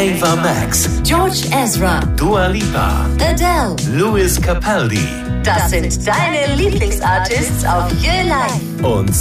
Ava Max, George Ezra, Dua Lipa, Adele, Lewis Capaldi das sind deine Lieblingsartists auf Your Life. und